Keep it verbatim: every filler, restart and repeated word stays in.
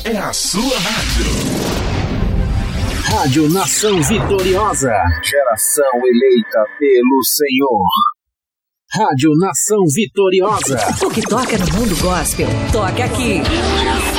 é a sua rádio. Rádio Nação Vitoriosa. Geração eleita pelo Senhor. Rádio Nação Vitoriosa. O que toca no mundo gospel, toca aqui.